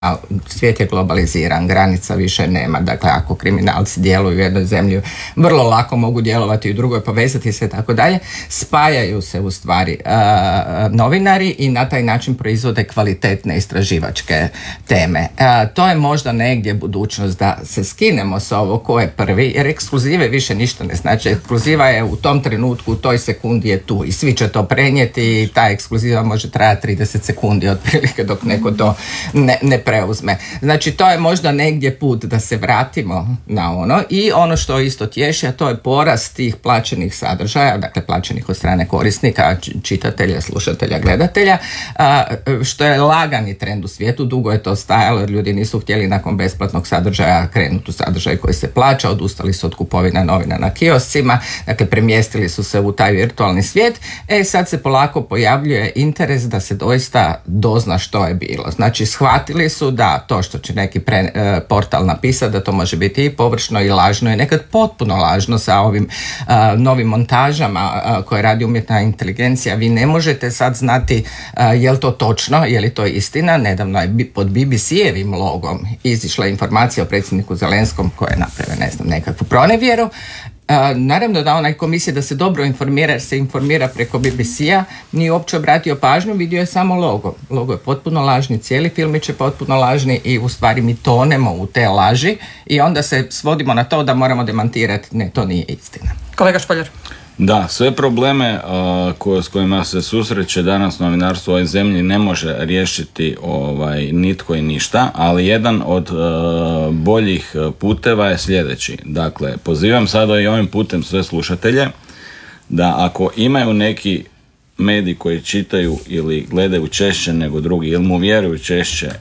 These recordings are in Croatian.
svijet je globaliziran, granica više nema. Dakle, ako kriminalci djeluju u jednoj zemlji, vrlo lako mogu djelovati u drugoj, povezati se i tako dalje. Spajaju se u stvari novinari i na taj način proizvode kvalitetne istraživačke teme. To je možda negdje budućnost, da se skinemo s ovo ko je prvi, jer ekskluzive više ništa ne znači. Ekskluziva je u tom trenutku, u toj sekundi je tu i svi će to prenijeti i ta ekskluziva može trajati 30 sekundi otprilike dok neko to ne preuzme. Znači, to je možda negdje put da se vratimo na ono. I ono što isto tješi, a to je porast tih plaćenih sadržaja, dakle plaćenih od strane korisnika, čitatelja, slušatelja, gledatelja, što je lagani trend u svijetu. Dugo je to stajalo jer ljudi nisu htjeli nakon besplatnog sadržaja krenuti u sadržaj koji se plaća, odustali su od kupovine novina na kioscima, dakle premjestili su se u taj virtualni svijet. Sad se polako pojavljuje interes da se doista dozna što je bilo. Znači, shvatili su da to što će neki portal napisati, da to može biti i površno i lažno i nekad potpuno lažno sa ovim novim montažama koje radi umjetna inteligencija. Vi ne možete sad znati je li to točno, je li to istina. Nedavno je pod BBC-evim logom izišla informacija o predsjedniku Zelenskom koja je napravila, nekakvu pronevjeru. Naravno da onaj komisija da se dobro informira, jer se informira preko BBC-a, nije uopće obratio pažnju, vidio je samo logo. Logo je potpuno lažni, cijeli filmić je potpuno lažni i u stvari mi tonemo u te laži i onda se svodimo na to da moramo demantirati, ne, to nije istina. Kolega Špoljar. Da, sve probleme s kojima se susreće danas novinarstvo u ovoj zemlji ne može riješiti nitko i ništa, ali jedan od boljih puteva je sljedeći. Dakle, pozivam sada i ovim putem sve slušatelje da ako imaju neki medij koji čitaju ili gledaju češće nego drugi, ili mu vjeruju češće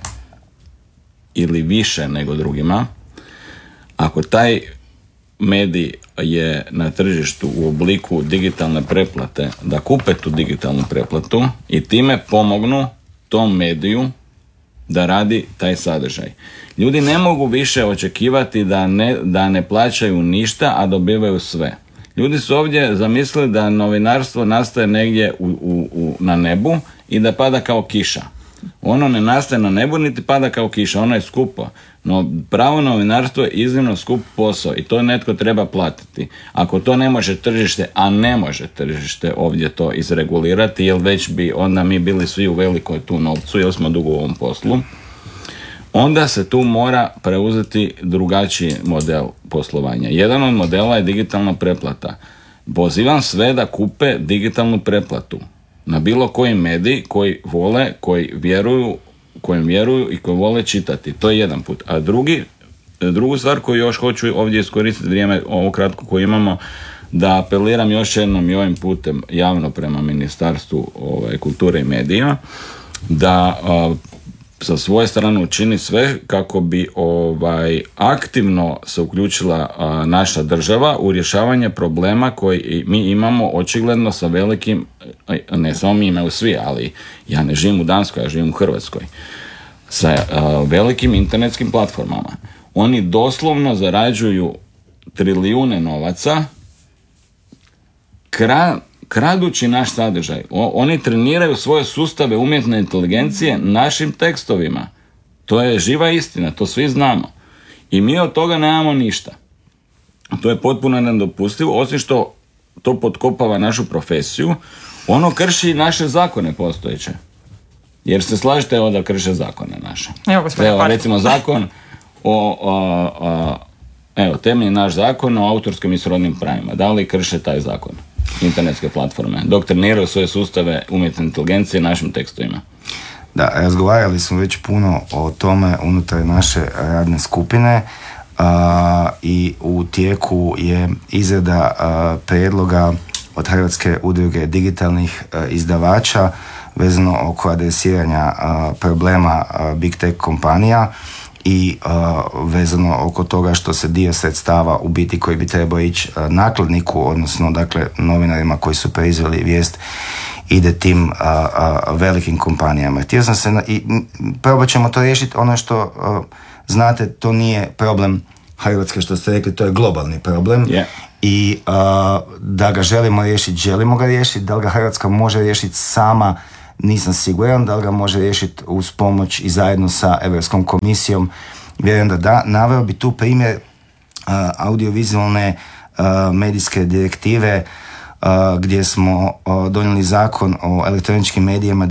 ili više nego drugima, ako taj medij je na tržištu u obliku digitalne pretplate, da kupe tu digitalnu pretplatu i time pomognu tom mediju da radi taj sadržaj. Ljudi ne mogu više očekivati da ne plaćaju ništa, a dobivaju sve. Ljudi su ovdje zamislili da novinarstvo nastaje negdje na nebu i da pada kao kiša. Ono ne nastaje na nebu niti pada kao kiša, ono je skupo. No pravo novinarstvo je iznimno skup posao i to netko treba platiti. Ako to ne može tržište, a ne može tržište ovdje to izregulirati, jer već bi onda mi bili svi u velikoj tu novcu, jer smo dugo u ovom poslu, onda se tu mora preuzeti drugačiji model poslovanja. Jedan od modela je digitalna pretplata. Pozivam sve da kupe digitalnu pretplatu na bilo koji medij koji vole, kojim vjeruju i koji vole čitati. To je jedan put. A drugu stvar koju još hoću ovdje iskoristiti vrijeme ovo kratko koje imamo, da apeliram još jednom i ovim putem javno prema Ministarstvu kulture i medija, da sa svoje strane učini sve kako bi aktivno se uključila naša država u rješavanje problema koji mi imamo očigledno sa velikim, ne samo mi imaju svi, ali ja ne živim u Danskoj, ja živim u Hrvatskoj, sa velikim internetskim platformama. Oni doslovno zarađuju trilijune novaca kradući naš sadržaj. Oni treniraju svoje sustave umjetne inteligencije našim tekstovima. To je živa istina, to svi znamo. I mi od toga nemamo ništa. To je potpuno nedopustivo, osim što to potkopava našu profesiju, ono krši naše zakone postojeće. Jer se slažete da krše zakone naše. Evo recimo zakon temeljni naš zakon o autorskim i srodnim pravima. Da li krše taj zakon? Internetske platforme, dok treniraju svoje sustave umjetne inteligencije našim tekstovima. Da, razgovarali smo već puno o tome unutar naše radne skupine i u tijeku je izrada prijedloga od Hrvatske udruge digitalnih izdavača vezano oko adresiranja problema big tech kompanija i vezano oko toga što se dio sredstava u biti koji bi trebao ići nakladniku, odnosno dakle novinarima koji su proizveli vijest, ide tim velikim kompanijama. Htio sam se i probat ćemo to riješiti. Ono što znate, to nije problem Hrvatske, što ste rekli, to je globalni problem. Yeah. I da ga želimo riješiti, da li ga Hrvatska može riješiti sama, nisam siguran da li ga može riješiti uz pomoć i zajedno sa Europskom komisijom. Vjerujem da. Naveo bi tu primjer audiovizualne medijske direktive gdje smo donijeli zakon o elektroničkim medijima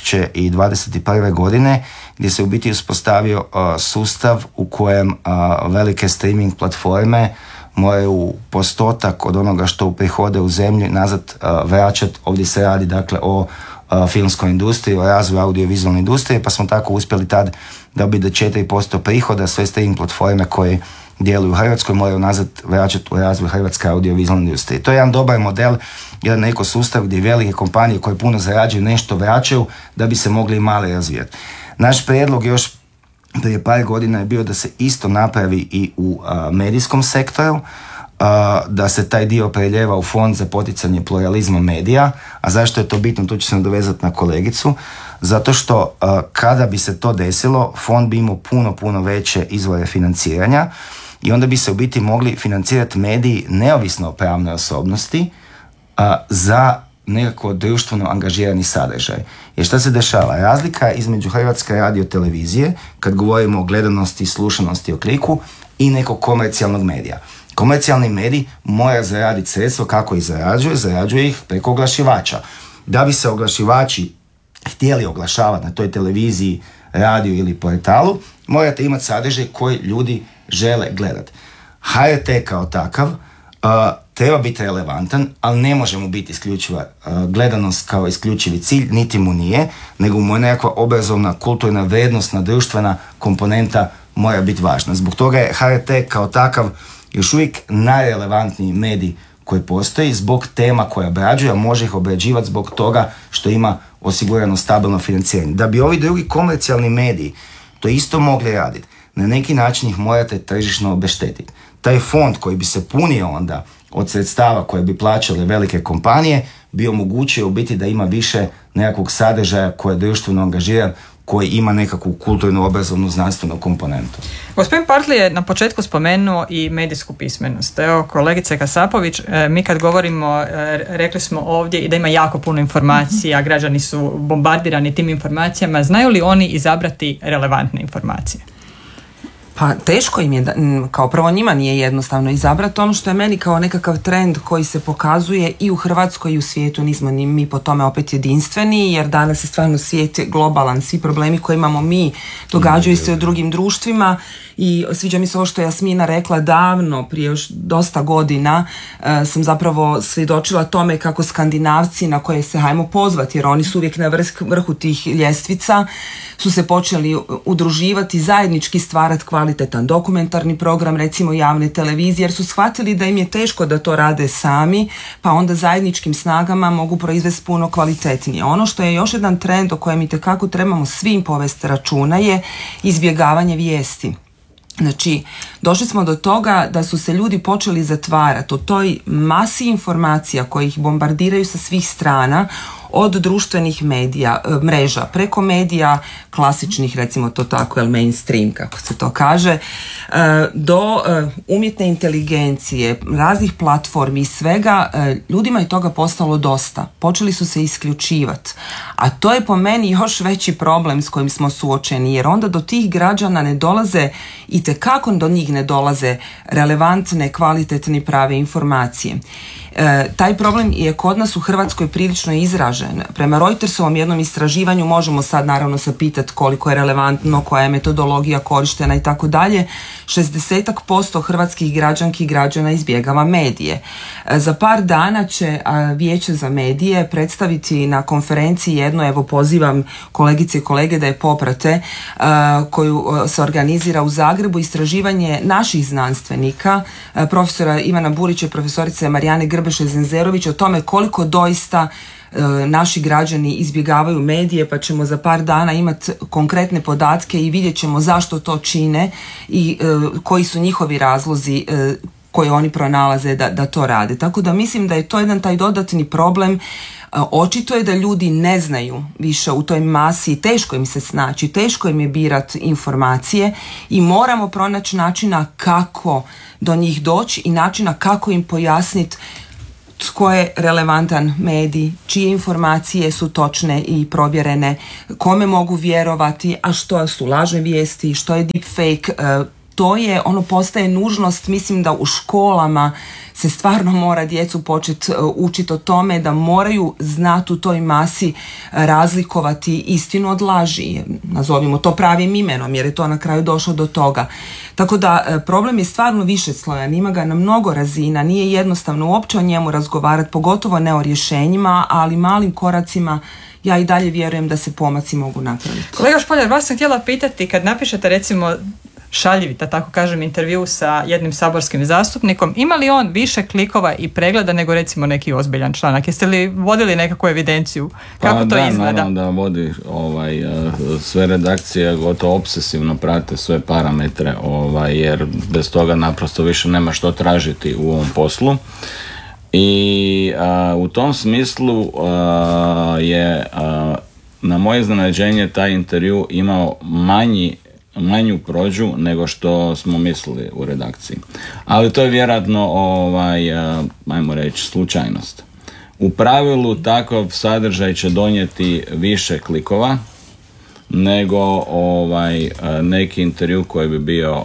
2021. godine, gdje se u biti uspostavio sustav u kojem velike streaming platforme moraju postotak od onoga što uprihode u zemlji nazad vraćati. Ovdje se radi dakle o filmskoj industriji, o razvoju audiovizualne industrije, pa smo tako uspjeli tad da bi do 4% prihoda sve streaming platforme koje djeluju u Hrvatskoj moraju nazad vraćati u razvoj hrvatske audiovizualne industrije. To je jedan dobar model, jedan ekosustav gdje velike kompanije koje puno zarađuju nešto vraćaju da bi se mogli i male razvijati. Naš prijedlog još prije par godina je bio da se isto napravi i u medijskom sektoru, da se taj dio preljeva u fond za poticanje pluralizma medija. A zašto je to bitno? Tu ću se nadovezati na kolegicu. Zato što kada bi se to desilo, fond bi imao puno veće izvore financiranja i onda bi se u biti mogli financirati mediji neovisno o pravnoj osobnosti za nekako društveno angažirani sadržaj. Jer šta se dešava? Razlika između Hrvatske radiotelevizije, kad govorimo o gledanosti, slušanosti, o kliku, i nekog komercijalnog medija. Komercijalni medij mora zaraditi sredstvo, kako ih zarađuje ih preko oglašivača. Da bi se oglašivači htjeli oglašavati na toj televiziji, radiju ili portalu, morate imati sadržaj koji ljudi žele gledati. HRT kao takav treba biti relevantan, ali ne može mu biti isključiva gledanost kao isključivi cilj, niti mu nije, nego mu je nekakva obrazovna, kulturna, vrijednostna, društvena komponenta mora biti važna. Zbog toga je HRT kao takav još uvijek najrelevantniji medij koji postoji zbog tema koje obrađuje, a može ih obrađivati zbog toga što ima osigurano stabilno financiranje. Da bi ovi drugi komercijalni mediji to isto mogli raditi, na neki način ih morate tržišno obeštetiti. Taj fond koji bi se punio onda od sredstava koje bi plaćale velike kompanije bi omogućio u biti da ima više nekakvog sadržaja koji je društveno angažiran, koji ima nekakvu kulturnu, obrazovnu, znanstvenu komponentu. Gospodin Partli je na početku spomenuo i medijsku pismenost. Evo, kolegice Kasapović, mi kad govorimo, rekli smo ovdje i da ima jako puno informacija, građani su bombardirani tim informacijama. Znaju li oni izabrati relevantne informacije? Pa teško im je, kao prvo njima nije jednostavno izabrati ono što je meni kao nekakav trend koji se pokazuje i u Hrvatskoj i u svijetu. Nismo ni mi po tome opet jedinstveni, jer danas je stvarno svijet globalan, svi problemi koje imamo mi događaju se u drugim društvima i sviđa mi se ovo što je Jasmina rekla davno, prije još dosta godina sam zapravo svjedočila tome kako Skandinavci, na koje se hajmo pozvati jer oni su uvijek na vrhu tih ljestvica, su se počeli udruživati, zajednički stvarati kvalitetan dokumentarni program, recimo javne televizije, jer su shvatili da im je teško da to rade sami, pa onda zajedničkim snagama mogu proizvesti puno kvalitetnije. Ono što je još jedan trend o kojem itekako trebamo svim povesti računa je izbjegavanje vijesti. Znači, došli smo do toga da su se ljudi počeli zatvarati u toj masi informacija koje ih bombardiraju sa svih strana, od društvenih medija, mreža, preko medija klasičnih, recimo to tako, ili mainstream, kako se to kaže, do umjetne inteligencije, raznih platformi i svega, ljudima je toga postalo dosta. Počeli su se isključivati. A to je po meni još veći problem s kojim smo suočeni, jer onda do tih građana ne dolaze, itekako do njih ne dolaze relevantne, kvalitetne i prave informacije. Taj problem je kod nas u Hrvatskoj prilično izražen. Prema Reutersovom jednom istraživanju možemo sad naravno se pitati koliko je relevantno, koja je metodologija korištena i tako dalje. 60% hrvatskih građanki i građana izbjegava medije. Za par dana će Vijeće za medije predstaviti na konferenciji jednu, evo pozivam kolegice i kolege da je poprate, koju se organizira u Zagrebu, istraživanje naših znanstvenika, profesora Ivana Burića i profesorice Marijane Grbeše-Zenzerović o tome koliko doista naši građani izbjegavaju medije, pa ćemo za par dana imati konkretne podatke i vidjet ćemo zašto to čine i koji su njihovi razlozi koje oni pronalaze da to rade. Tako da mislim da je to jedan taj dodatni problem. Očito je da ljudi ne znaju više u toj masi, teško im se snaći, teško im je birati informacije i moramo pronaći načina kako do njih doći i načina kako im pojasniti tko je relevantan medij, čije informacije su točne i provjerene, kome mogu vjerovati, a što su lažne vijesti, što je deepfake. To je, postaje nužnost, mislim da u školama se stvarno mora djecu početi učiti o tome da moraju znati u toj masi razlikovati istinu od laži. Nazovimo to pravim imenom jer je to na kraju došlo do toga. Tako da problem je stvarno višeslojan, ima ga na mnogo razina, nije jednostavno uopće o njemu razgovarati, pogotovo ne o rješenjima, ali malim koracima ja i dalje vjerujem da se pomaci mogu napraviti. Kolega Špoljar, vas sam htjela pitati, kad napišete recimo šaljivi, da tako kažem, intervju sa jednim saborskim zastupnikom, ima li on više klikova i pregleda nego recimo neki ozbiljan članak? Jeste li vodili nekakvu evidenciju? Kako to izgleda? Naravno da vodi sve redakcije gotovo obsesivno prate sve parametre, jer bez toga naprosto više nema što tražiti u ovom poslu. I u tom smislu je na moje iznenađenje taj intervju imao manju prođu nego što smo mislili u redakciji. Ali to je vjerojatno, ajmo reći, slučajnost. U pravilu takav sadržaj će donijeti više klikova nego neki intervju koji bi bio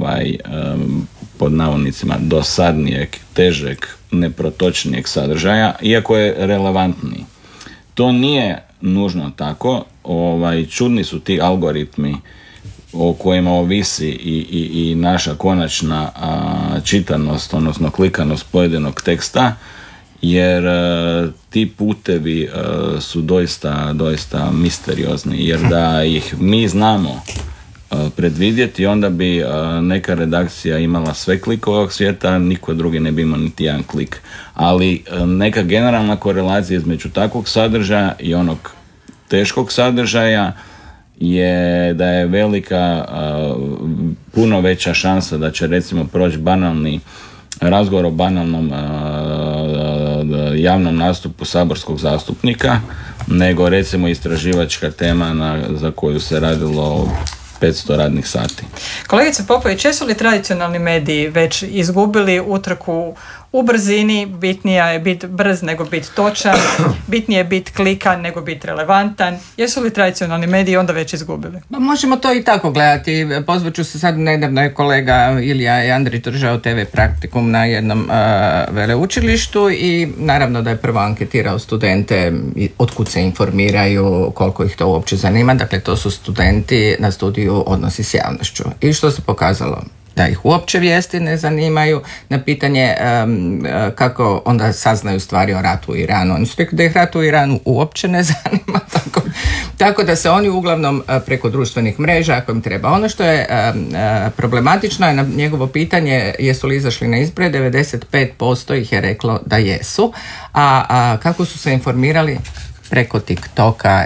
pod navodnicima dosadnijeg, težeg, neprotočnijeg sadržaja, iako je relevantniji. To nije nužno tako. Čudni su ti algoritmi o kojima ovisi i naša konačna čitanost, odnosno klikanost pojedinog teksta, jer ti putevi su doista misteriozni, jer da ih mi znamo predvidjeti, onda bi neka redakcija imala sve klikove ovog svijeta, niko drugi ne bi imao niti jedan klik. Ali neka generalna korelacija između takvog sadržaja i onog teškog sadržaja je da je velika, puno veća šansa da će recimo proći banalni razgovor o banalnom javnom nastupu saborskog zastupnika, nego recimo istraživačka tema za koju se radilo 500 radnih sati. Kolegice Popović, jesu li tradicionalni mediji već izgubili utrku u brzini? Bitnija je biti brz nego biti točan, bitnije je biti klikan nego biti relevantan. Jesu li tradicionalni mediji onda već izgubili? Pa možemo to i tako gledati. Pozvat ću se sad, nedavno je kolega Ilija Andrić držao TV praktikum na jednom veleučilištu i naravno da je prvo anketirao studente otkud se informiraju, koliko ih to uopće zanima. Dakle, to su studenti na studiju odnosi s javnošću. I što se pokazalo? Da ih uopće vijesti ne zanimaju. Na pitanje kako onda saznaju stvari o ratu u Iranu. Oni su rekli da ih rat u Iranu uopće ne zanima. Tako da se oni uglavnom preko društvenih mreža, ako im treba. Ono što je problematično je na njegovo pitanje jesu li izašli na izbore, 95% ih je reklo da jesu. A kako su se informirali? Preko TikToka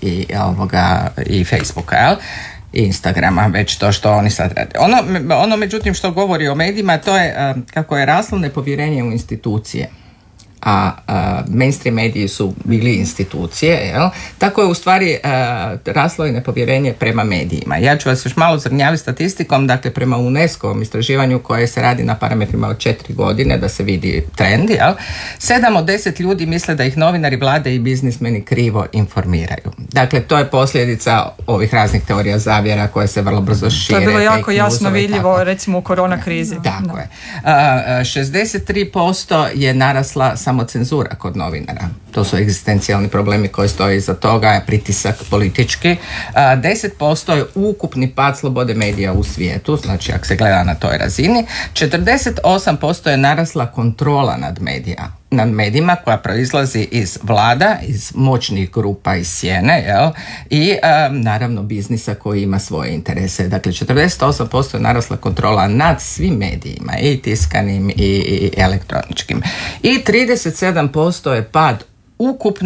i Facebooka, jel? Instagrama, već to što oni sad rade. Ono međutim što govori o medijima, to je kako je raslo nepovjerenje u institucije. A mainstream mediji su bili institucije, jel? Tako je u stvari raslo i nepovjerenje prema medijima. Ja ću vas još malo zrnjaviti statistikom, dakle prema UNESCO-om istraživanju koje se radi na parametrima od 4 godine da se vidi trend, jel? 7 od 10 ljudi misle da ih novinari, vlade i biznismeni krivo informiraju. Dakle, to je posljedica ovih raznih teorija zavjera koje se vrlo brzo šire. To je bilo jako jasno vidljivo recimo u korona krizi. Tako je. 63% je narasla samocenzura kod novinara. To su egzistencijalni problemi koji stoje iza toga, pritisak politički. 10% je ukupni pad slobode medija u svijetu, znači ako se gleda na toj razini. 48% je narasla kontrola nad medijima koja proizlazi iz vlada, iz moćnih grupa iz sjene, jel? I naravno biznisa koji ima svoje interese. Dakle, 48% je narasla kontrola nad svim medijima, i tiskanim i elektroničkim. I 37% je pad ukupne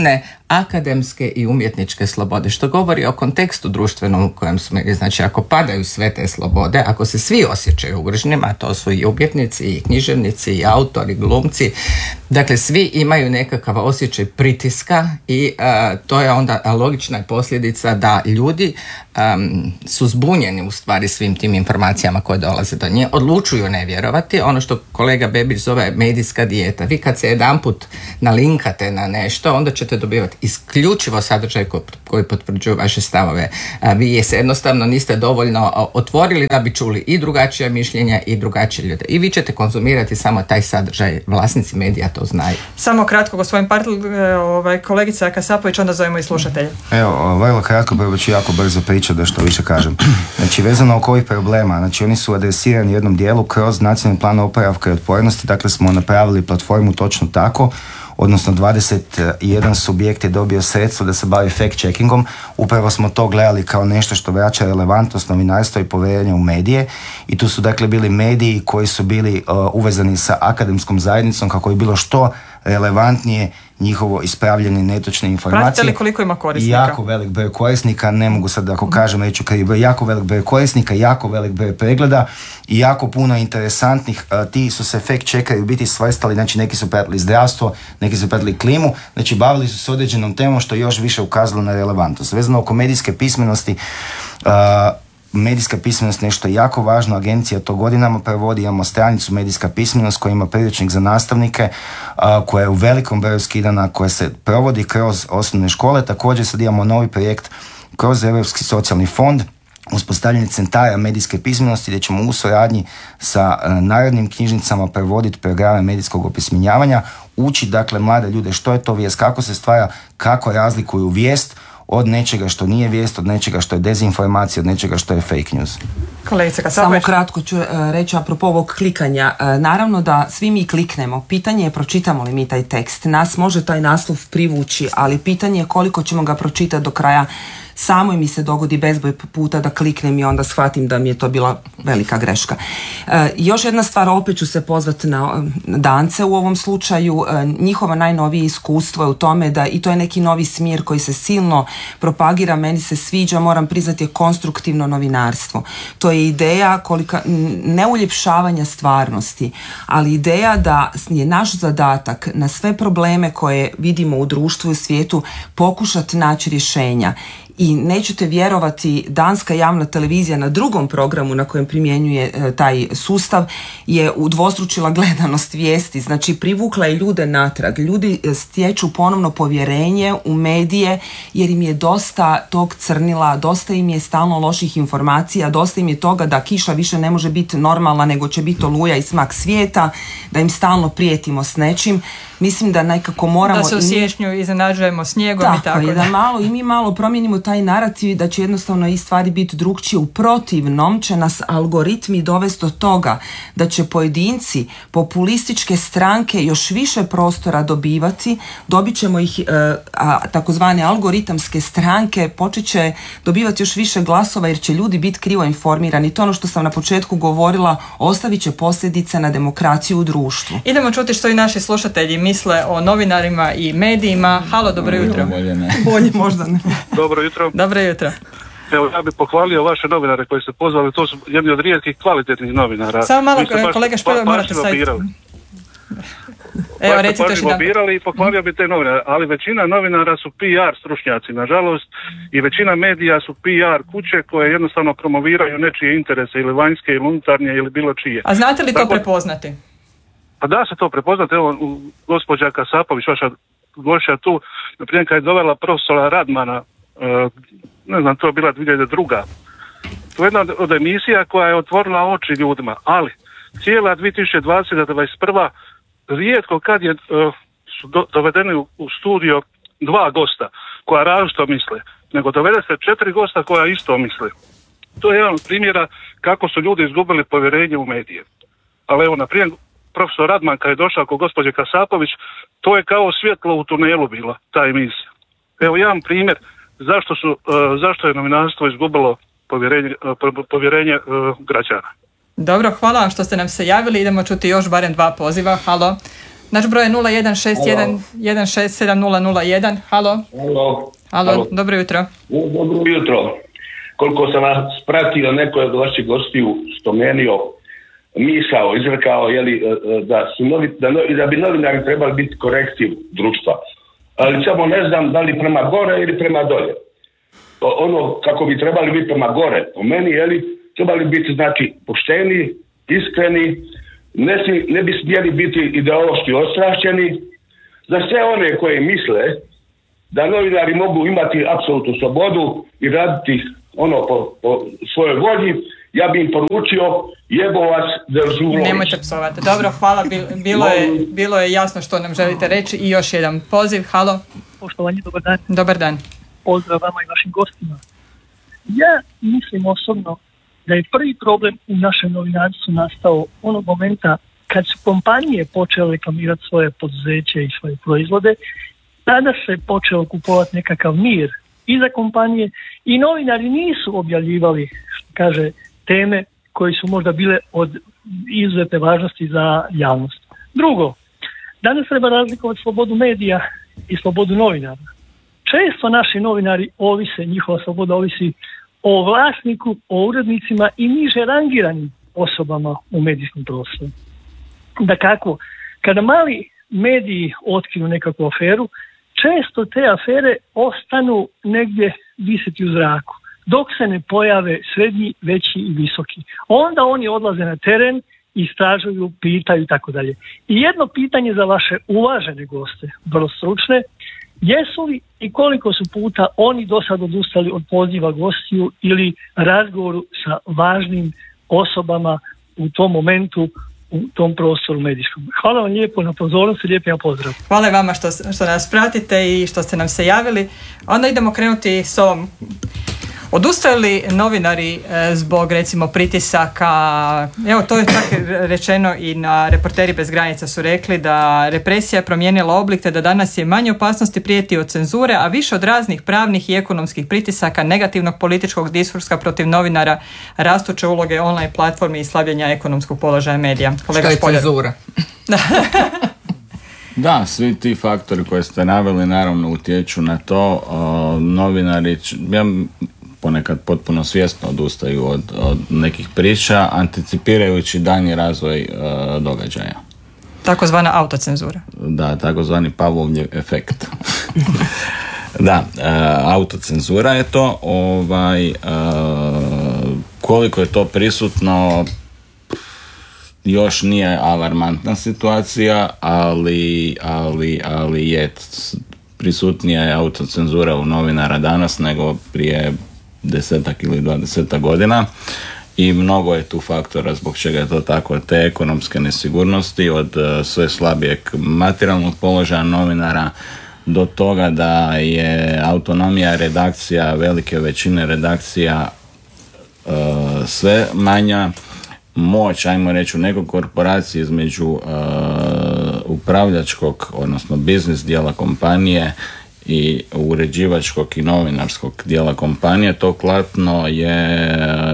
akademske i umjetničke slobode, što govori o kontekstu društvenom u kojem smo. Znači, ako padaju sve te slobode, ako se svi osjećaju ugroženima, a to su i umjetnici, i književnici, i autori, glumci, dakle, svi imaju nekakav osjećaj pritiska i to je onda logična posljedica da ljudi su zbunjeni u stvari svim tim informacijama koje dolaze do nje, odlučuju ne vjerovati, ono što kolega Bebić zove medijska dijeta. Vi kad se jedanput nalinkate na nešto, onda ćete dobivati isključivo sadržaj koji potvrđuju vaše stavove. Vi se jednostavno niste dovoljno otvorili da bi čuli i drugačija mišljenja i drugačije ljude. I vi ćete konzumirati samo taj sadržaj. Vlasnici medija to znaju. Samo kratko, gospodin Partl, kolegica Kasapović, onda zovemo i slušatelje. Evo, vrlo kratko, prvo ću jako brzo pričati da što više kažem. Znači, vezano oko ovih problema, znači oni su adresirani u jednom dijelu kroz nacionalni plan oporavka i otpornosti, dakle smo napravili platformu točno tako, odnosno 21 subjekt je dobio sredstvo da se bavi fact-checkingom. Upravo smo to gledali kao nešto što vraća relevantnost novinarstva i povjerenja u medije i tu su dakle bili mediji koji su bili uvezani sa akademskom zajednicom kako je bilo što relevantnije njihovo ispravljanje netočne informacije. Pratite li koliko ima korisnika? Jako velik broj korisnika, ne mogu sad ako kažem reći krivi broj, jako velik broj korisnika, jako velik broj pregleda i jako puno interesantnih, ti su se fact checkeri u biti svrstali, znači neki su pratili zdravstvo, neki su pratili klimu, znači bavili su se određenom temom što još više ukazalo na relevantnost. Vezano oko medijske pismenosti, medijska pismenost nešto jako važno, agencija to godinama provodi, imamo stranicu medijska pismenost koja ima priručnik za nastavnike, koja je u velikom broju skidana, koja se provodi kroz osnovne škole. Također sad imamo novi projekt kroz Europski socijalni fond, uspostavljanje centara medijske pismenosti gdje ćemo u suradnji sa narodnim knjižnicama provoditi programe medijskog opismenjavanja, učiti dakle mlade ljude što je to vijest, kako se stvara, kako razlikuju vijest od nečega što nije vijest, od nečega što je dezinformacija, od nečega što je fake news. Samo kratko ću reći apropo ovog klikanja. Naravno da svi mi kliknemo. Pitanje je pročitamo li mi taj tekst. Nas može taj naslov privući, ali pitanje je koliko ćemo ga pročitati do kraja. Samo mi se dogodi bezbroj puta da kliknem i onda shvatim da mi je to bila velika greška. Još jedna stvar, opet ću se pozvati na Dance u ovom slučaju. Njihova najnovije iskustvo je u tome da, i to je neki novi smjer koji se silno propagira, meni se sviđa, moram priznati, je konstruktivno novinarstvo. To je ideja ne uljepšavanja stvarnosti, ali ideja da je naš zadatak na sve probleme koje vidimo u društvu i svijetu pokušati naći rješenja. I nećete vjerovati, danska javna televizija na drugom programu na kojem primjenjuje taj sustav je udvostručila gledanost vijesti, znači privukla je ljude natrag. Ljudi stječu ponovno povjerenje u medije jer im je dosta tog crnila, dosta im je stalno loših informacija, dosta im je toga da kiša više ne može biti normalna nego će biti oluja i smak svijeta, da im stalno prijetimo s nečim. Mislim da nekako moramo... Da se u siječnju iznenađujemo snijegom i tako. Da malo i mi malo promijenimo taj narativ da će jednostavno i stvari biti drugčije. U protivnom će nas algoritmi dovesti do toga da će pojedinci, populističke stranke još više prostora dobivati, dobit ćemo ih, takozvane algoritamske stranke počet će dobivati još više glasova jer će ljudi biti krivo informirani. To ono što sam na početku govorila, ostavit će posljedice na demokraciju u društvu. Idemo čuti što i naši slušatelji misle o novinarima i medijima. Halo, dobro jutro. Bolje možda ne. Dobro jutro. Dobro jutro. Evo, ja bih pohvalio vaše novinare koji ste pozvali, to su jedni od rijetkih kvalitetnih novinara. Samo malo, kolega Špelj, morate staviti. Evo, recite što birali i pohvalio bi te novinare, ali većina novinara su PR stručnjaci, nažalost, i većina medija su PR kuće koje jednostavno promoviraju nečije interese, ili vanjske, ili unutarnje, ili bilo čije. A znate li to prepoznati? Pa da se to prepoznati, evo, gospođa Kasapović, vaša gošća tu, naprimjer kad je dovela profesora Radmana, ne znam, to je bila 2002. To je jedna od emisija koja je otvorila oči ljudima, ali cijela 2020-2021 rijetko kad je su dovedeni u studio dva gosta koja različito misle, nego dovede se 4 gosta koja isto misle. To je jedan od primjera kako su ljudi izgubili povjerenje u medije. Ali evo, naprimjer, profesor Radman kad je došao kod gospođe Kasapović, to je kao svjetlo u tunelu bila ta emisija. Evo jedan primjer zašto je novinarstvo izgubilo povjerenje građana. Dobro, hvala vam što ste nam se javili. Idemo čuti još barem 2 poziva. Halo. Naš broj je 0161167001. Halo. Halo, dobro jutro. Dobro jutro. Koliko sam vas pratio, neko je od vaših gostiju spomenuo, misao, izrekao, da bi novinari trebali biti korektiv društva. Ali samo ne znam da li prema gore ili prema dolje. Ono kako bi trebali biti prema gore, po meni, trebali biti znači pošteni, iskreni, ne bi smjeli biti ideološki ostrašćeni. Za sve one koji misle da novinari mogu imati apsolutnu slobodu i raditi po svojoj volji, ja bi im poručio jebo vas držu lović. Nemojte psovati. Dobro, hvala. Bilo je jasno što nam želite reći. I još jedan poziv. Halo. Poštovanje, dobar dan. Dobar dan. Pozdrav vama i vašim gostima. Ja mislim osobno da je prvi problem u našem novinarstvu nastao onog momenta kad su kompanije počele reklamirati svoje poduzeće i svoje proizvode. Tada se počelo kupovati nekakav mir i za kompanije i novinari nisu objavljivali, kaže, teme koje su možda bile od izuzetne važnosti za javnost. Drugo, danas treba razlikovati slobodu medija i slobodu novinara. Često naši novinari njihova sloboda ovisi o vlasniku, o urednicima i niže rangiranim osobama u medijskom prostoru. Dakako, kada mali mediji otkriju nekakvu aferu, često te afere ostanu negdje visiti u zraku, dok se ne pojave srednji, veći i visoki. Onda oni odlaze na teren, istražuju, pitaju i tako dalje. I jedno pitanje za vaše uvažene goste, vrlo stručne, jesu li i koliko su puta oni do sad odustali od poziva gostiju ili razgovoru sa važnim osobama u tom momentu, u tom prostoru medijskom. Hvala vam lijepo na pozornosti, lijepi vam pozdrav. Hvala vama što nas pratite i što ste nam se javili. Onda idemo krenuti s ovom. Odustaju li novinari zbog recimo pritisaka? Evo, to je čak rečeno i na Reporteri bez granica su rekli da represija je promijenila oblik te da danas je manje opasnosti prijeti od cenzure, a više od raznih pravnih i ekonomskih pritisaka, negativnog političkog diskursa protiv novinara, rastuće uloge online platformi i slabljenja ekonomskog položaja medija. Kolega što je cenzura? Da, svi ti faktori koje ste naveli naravno utječu na to. Novinari, ponekad potpuno svjesno odustaju od nekih priča, anticipirajući daljnji razvoj događaja. Takozvana autocenzura. Da, takozvani Pavlovljev efekt. Da, autocenzura je to. Koliko je to prisutno, još nije alarmantna situacija, ali je prisutnija je autocenzura u novinara danas nego prije 10 ili 20 godina i mnogo je tu faktora zbog čega je to tako, te ekonomske nesigurnosti od sve slabijeg materijalnog položaja novinara do toga da je autonomija redakcija, velike većine redakcija sve manja, moć, ajmo reći, u nekoj korporaciji između upravljačkog, odnosno biznis dijela kompanije i uređivačkog i novinarskog dijela kompanije, to klatno je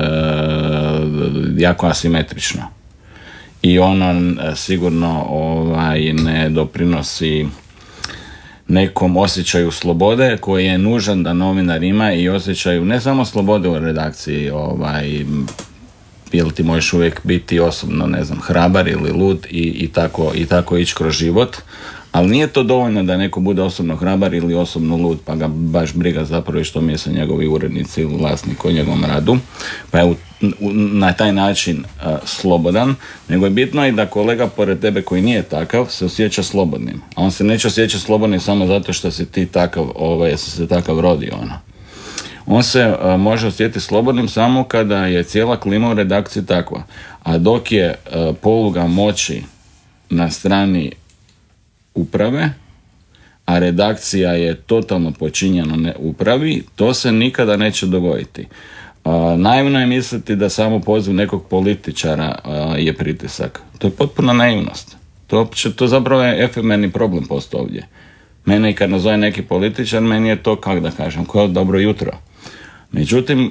jako asimetrično. I ono sigurno ne doprinosi nekom osjećaju slobode koji je nužan da novinar ima i osjećaju ne samo slobode u redakciji, jel ti možeš uvijek biti osobno, ne znam, hrabar ili lud i tako ići kroz život, ali nije to dovoljno da neko bude osobno hrabar ili osobno lud, pa ga baš briga zapravo što misle njegovi urednici ili vlasnik o njegovom radu, pa je na taj način slobodan, nego je bitno i da kolega pored tebe koji nije takav se osjeća slobodnim, a on se neće osjećati slobodnim samo zato što si ti takav, jesi se takav rodio, On se može osjetiti slobodnim samo kada je cijela klima u redakciji takva. A dok je poluga moći na strani uprave, a redakcija je totalno počinjena upravi, to se nikada neće dogoditi. Naivno je misliti da samo poziv nekog političara je pritisak. To je potpuna naivnost. To zapravo je efemerni problem posto ovdje. Mene i kad nazove neki političar, meni je to, kako da kažem, kao dobro jutro. Međutim,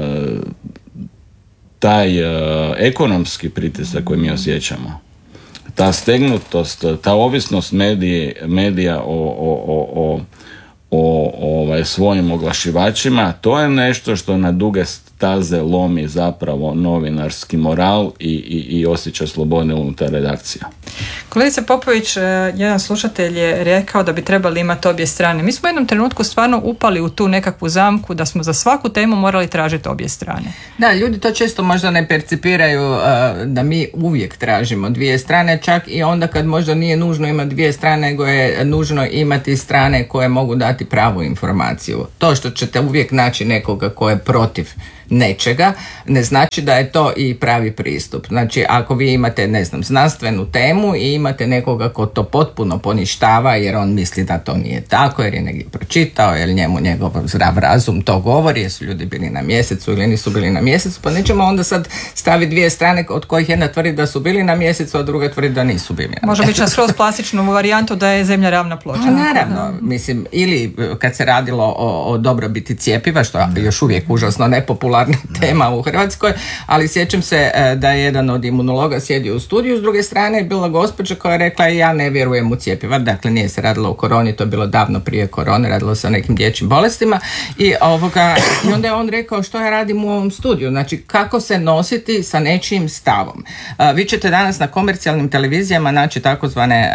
taj ekonomski pritisak koji mi osjećamo, ta stegnutost, ta ovisnost medija o svojim oglašivačima, to je nešto što na duge staze lomi zapravo novinarski moral i osjećaj slobode unutar redakcija. Kolegice Popović, jedan slušatelj je rekao da bi trebali imati obje strane. Mi smo u jednom trenutku stvarno upali u tu nekakvu zamku da smo za svaku temu morali tražiti obje strane. Da, ljudi to često možda ne percipiraju da mi uvijek tražimo dvije strane, čak i onda kad možda nije nužno imati dvije strane, nego je nužno imati strane koje mogu dati pravu informaciju. To što ćete uvijek naći nekoga ko je protiv nečega, ne znači da je to i pravi pristup. Znači, ako vi imate, ne znam, znanstvenu temu i imate nekoga ko to potpuno poništava jer on misli da to nije tako, jer je negdje pročitao, jer njemu njegov zdrav razum to govori, jesu ljudi bili na mjesecu ili nisu bili na mjesecu, pa nećemo onda sad staviti dvije strane od kojih jedna tvrdi da su bili na mjesecu, a druga tvrdi da nisu bili na mjesecu. Može biti na skroz plastičnu varijantu da je zemlja ravna ploča. Naravno, mislim, ili kad se radilo o dobrobiti cjepiva, što je još uvijek užasno nepopularna tema u Hrvatskoj, ali sjećam se da je jedan od imunologa sjedio u studiju, s druge strane je bila gospođa koja je rekla ja ne vjerujem u cjepiva, dakle nije se radilo o koroni, to je bilo davno prije korone, radilo se o nekim dječjim bolestima i onda je on rekao što ja radim u ovom studiju, znači kako se nositi sa nečijim stavom. Vi ćete danas na komercijalnim televizijama naći takozvane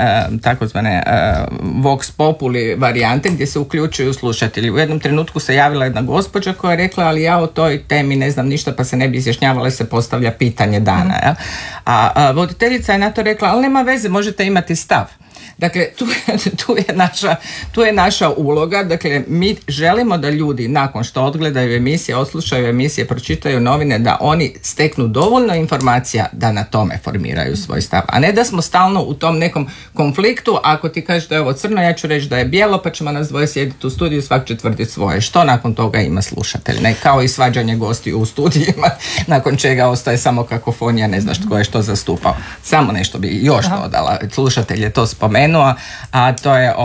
vox populi varijante gdje se uključuju slušatelji. U jednom trenutku se javila jedna gospođa koja je rekla ali ja o toj temi ne znam ništa pa se ne bi izjašnjavala, se postavlja pitanje dana. Ja? A voditeljica je na to rekla ali nema veze, možete imati stav. Dakle, tu je naša uloga. Dakle, mi želimo da ljudi nakon što odgledaju emisije, odslušaju emisije, pročitaju novine, da oni steknu dovoljno informacija da na tome formiraju svoj stav. A ne da smo stalno u tom nekom konfliktu. Ako ti kažeš da je ovo crno, ja ću reći da je bijelo, pa ćemo nas dvoje sjediti u studiju, svak će tvrditi svoje. Što nakon toga ima slušatelj? Ne, kao i svađanje gostiju u studijima, nakon čega ostaje samo kakofonija, ne znaš tko je što zastupao. Samo nešto bi još dodala. Slušatelj je to spomenuo, a to je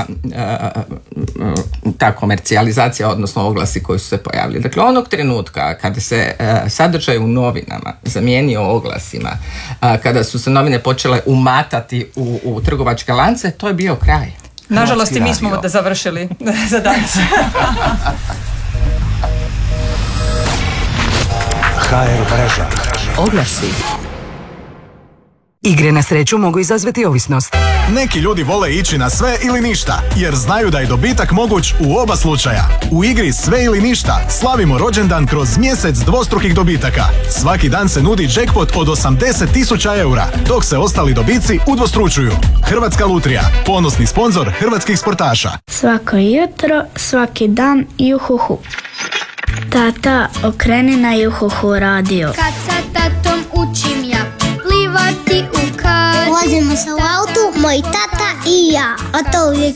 ta komercijalizacija, odnosno oglasi koji su se pojavili. Dakle, onog trenutka kada se sadržaj u novinama zamijenio oglasima, kada su se novine počele umatati u trgovačke lance, to je bio kraj. Nažalost i mi smo da završili za danas. HR mreža. Oglasi. Igre na sreću mogu izazvati ovisnost. Neki ljudi vole ići na sve ili ništa, jer znaju da je dobitak moguć u oba slučaja. U igri Sve ili ništa slavimo rođendan kroz mjesec dvostrukih dobitaka. Svaki dan se nudi jackpot od 80.000 eura, dok se ostali dobici udvostručuju. Hrvatska lutrija, ponosni sponzor hrvatskih sportaša. Svako jutro, svaki dan, juhuhu. Tata, okreni na juhuhu radio. Kad sa tatom učim ja plivati u kad. Vozimo se u autu, moj tata i ja. A to uvijek